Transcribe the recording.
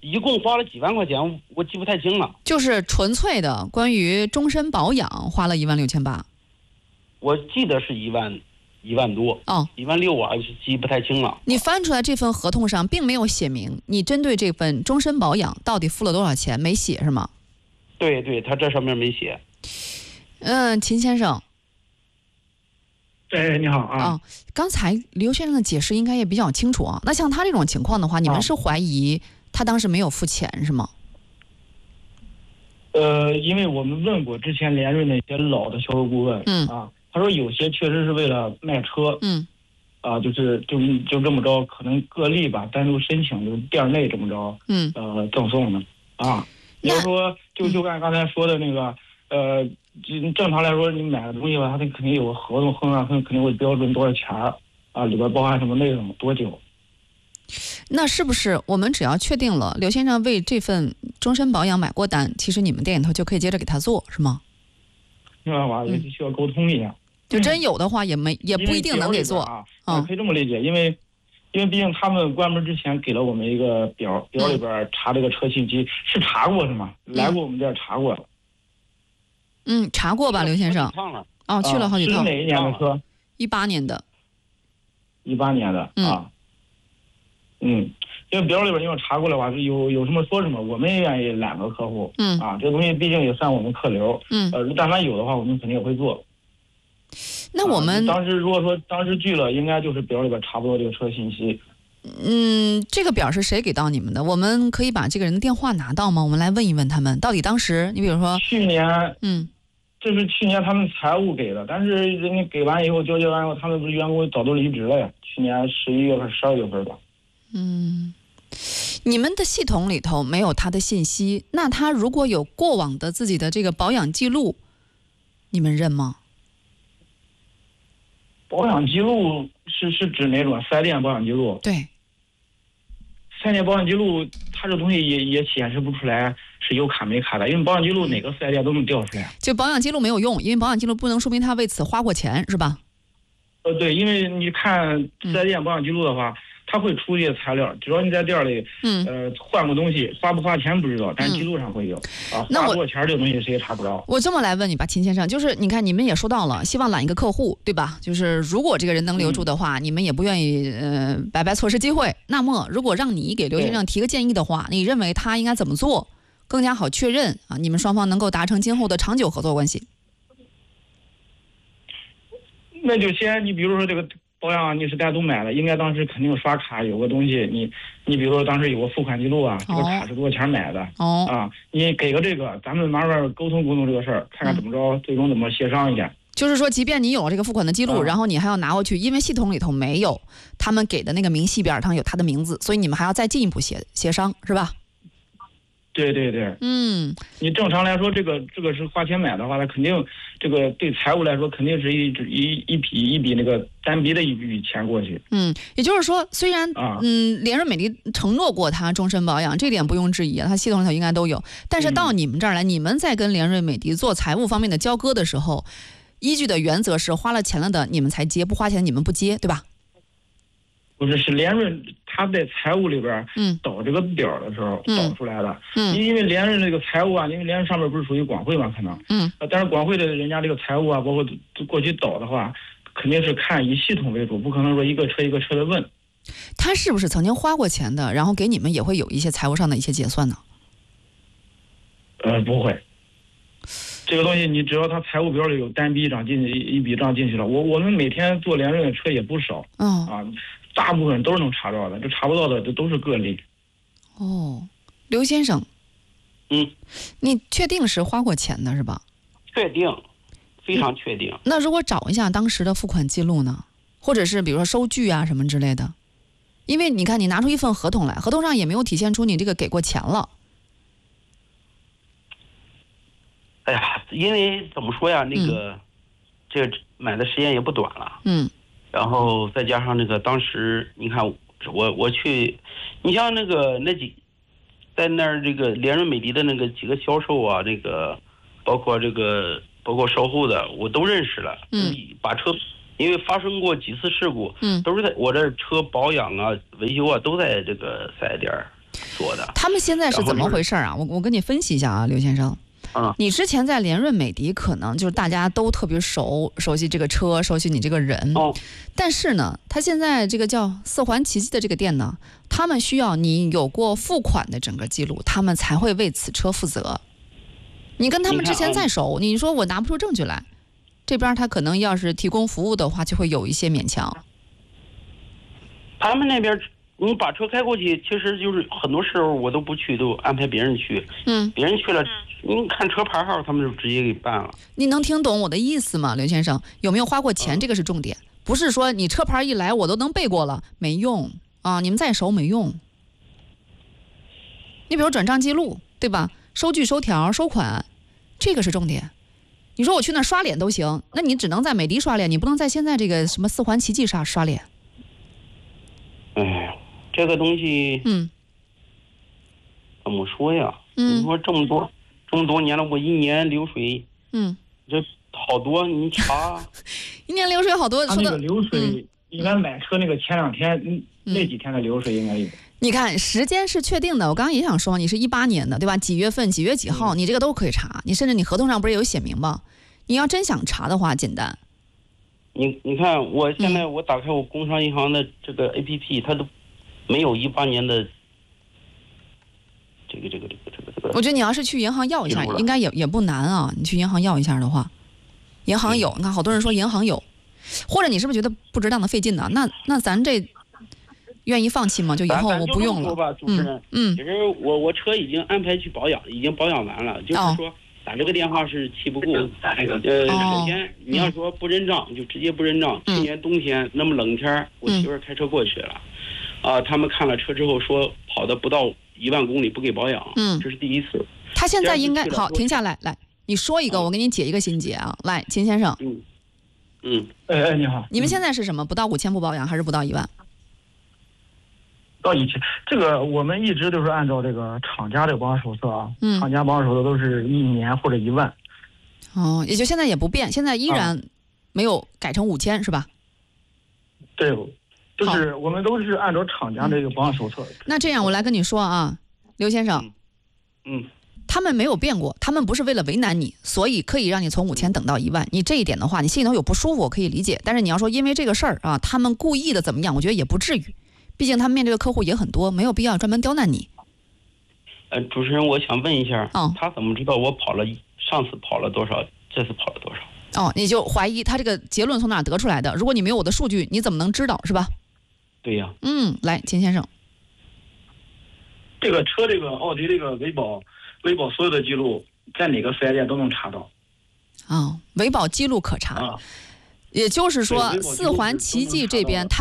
一共花了几万块钱，我记不太清了。 就是纯粹的关于终身保养花了16800。 我记得是1万多哦 ，16000啊，记不太清了。 你翻出来这份合同上并没有写明你针对这份终身保养到底付了多少钱，没写是吗？ 对，他这上面没写。 秦先生。 哎，你好啊。 刚才刘先生的解释应该也比较清楚啊。那像他这种情况的话，你们是怀疑他当时没有付钱是吗？ 因为我们问过之前联瑞那些老的销售顾问，他说有些确实是为了卖车，就这么着，可能个例吧，单独申请就是店内这么着，赠送的啊。比如说，就按刚才说的那个，正常来说，你买的东西吧，它肯定有个合同上肯定会标准多少钱啊，里边包含什么内容，多久。 那是不是我们只要确定了刘先生为这份终身保养买过单，其实你们店里头就可以接着给他做，是吗？ 没办法，也需要沟通一下。 就真有的话也不一定能给做啊。可以这么理解，因为毕竟他们关门之前给了我们一个表里边查这个车信息，是查过是吗？来过我们这儿查过了。 查过吧，刘先生？去了好几趟。 是哪一年的车 ？18年的。 18年的啊。因为表里边因为查过的话，有什么说什么，我们也愿意揽个客户。这个东西毕竟也算我们客流。但凡有的话，我们肯定也会做。 那我们当时如果说当时拒了，应该就是表里边查不到这个车信息。 这个表是谁给到你们的？我们可以把这个人的电话拿到吗？我们来问一问他们，到底当时你比如说去年，这是去年他们财务给的，但是人家给完以后交接完以后，他们不是员工早都离职了呀？去年11月份、12月份吧。 你们的系统里头没有他的信息，那他如果有过往的自己的这个保养记录，你们认吗？ 保养记录是指哪种？4S店保养记录？ 对 ，4S店保养记录，它这东西也显示不出来是有卡没卡的，因为保养记录哪个4S店都能调出来。 就保养记录没有用，因为保养记录不能说明他为此花过钱，是吧？ 对，因为你看4S店保养记录的话，他会出一些材料，只要你在店里，换过东西，花不花钱不知道，但记录上会有花多少钱这个东西谁也查不着。 我这么来问你吧，秦先生，就是你看你们也说到了，希望揽一个客户，对吧？就是如果这个人能留住的话，你们也不愿意白白错失机会。那么如果让你给刘先生提个建议的话，你认为他应该怎么做，更加好确认你们双方能够达成今后的长久合作关系？ 那就先你比如说这个保养你是单独买的，应该当时肯定刷卡有个东西，你比如说当时有个付款记录这个卡是多少钱买的你给个这个，咱们慢慢沟通这个事儿，看看怎么着，最终怎么协商一下。 就是说，即便你有了这个付款的记录，然后你还要拿回去，因为系统里头没有他们给的那个明细表上有他的名字，所以你们还要再进一步协商，是吧？ 对，你正常来说，这个是花钱买的话，它肯定这个对财务来说肯定是一笔那个单笔的一笔钱过去。 也就是说，虽然联瑞美的承诺过他终身保养，这点不用质疑他系统里头应该都有，但是到你们这儿来，你们在跟联瑞美的做财务方面的交割的时候，依据的原则是花了钱了的你们才接，不花钱你们不接，对吧？ 不是联润他在财务里边导这个表的时候导出来的，因为联润这个财务因为联润上面不是属于广汇嘛，可能但是广汇的人家这个财务包括过去导的话，肯定是看以系统为主，不可能说一个车一个车的问。 他是不是曾经花过钱的，然后给你们也会有一些财务上的一些结算呢？ 不会。这个东西你只要他财务表里有单笔账一笔账进去了，我们每天做联润的车也不少大部分都是能查到的，这查不到的这都是个例。 刘先生，你确定是花过钱的是吧？ 确定，非常确定。 那如果找一下当时的付款记录呢，或者是比如说收据什么之类的，因为你看你拿出一份合同来，合同上也没有体现出你这个给过钱了。 哎呀，因为怎么说呀，这个买的时间也不短了。然后再加上当时你看我去，你像在那儿这个联润美的的几个销售包括售后的我都认识了。把车因为发生过几次事故，都是在我这车保养维修都在这个4S店。 做的。 他们现在是怎么回事啊？我跟你分析一下啊，刘先生。你之前在联润美的可能就是大家都特别熟悉这个车，熟悉你这个人。但是呢，他现在这个叫四环奇迹的这个店呢，他们需要你有过付款的整个记录，他们才会为此车负责。你跟他们之前再熟，你说我拿不出证据来，这边他可能要是提供服务的话，就会有一些勉强。 他们那边你把车开过去，其实就是很多时候我都不去，都安排别人去。别人去了，你看车牌号，他们就直接给办了。 你能听懂我的意思吗，刘先生？有没有花过钱？这个是重点，不是说你车牌一来我都能背过了，没用啊！你们再熟没用。你比如转账记录，对吧？收据、收条、收款，这个是重点。你说我去那刷脸都行，那你只能在美的刷脸，你不能在现在这个什么四环奇迹上刷脸。 哎，这个东西，怎么说呀？你说这么多年了，我一年流水，这好多，你查， 一年流水好多。 他那个流水，应该买车那个前2天那几天的流水应该有。 你看时间是确定的，我刚刚也想说，你是18年的，对吧？几月份、几月几号，你这个都可以查。你甚至你合同上不是有写明吗？你要真想查的话，简单。 你看，我现在我打开我工商银行的这个 APP， 它都没有18年的这个。 我觉得你要是去银行要一下，应该也不难啊。你去银行要一下的话，银行有。你看，好多人说银行有，或者你是不是觉得不值当的费劲呢？那咱这愿意放弃吗？就以后我不用了。 说吧，主持人，其实我车已经安排去保养，已经保养完了，就是说。打这个电话是气不过，首先你要说不认账就直接不认账。去年冬天那么冷天，我媳妇开车过去了，他们看了车之后说跑的不到1万公里不给保养，这是第一次。 他现在应该好停下来，来你说一个，我给你解一个心结啊。来，秦先生， 你好， 你们现在是什么？不到5000不保养，还是不到1万？ 到1000，这个我们一直都是按照这个厂家的保养手册啊，厂家保养手册都是1年或者1万。 也就现在也不变，现在依然没有改成5000是吧？ 对，就是我们都是按照厂家这个保养手册。 那这样我来跟你说啊，刘先生，他们没有变过，他们不是为了为难你，所以可以让你从5000等到1万。你这一点的话，你心里头有不舒服，我可以理解。但是你要说因为这个事儿啊，他们故意的怎么样，我觉得也不至于。毕竟他们面对的客户也很多，没有必要专门刁难你。 主持人，我想问一下，他怎么知道我上次跑了多少，这次跑了多少？ 你就怀疑他这个结论从哪得出来的？如果你没有我的数据，你怎么能知道，是吧？ 对呀。 来，秦先生， 这个车这个奥迪这个维保所有的记录，在哪个4S店都能查到。 维保记录可查。也就是说，四环奇迹这边他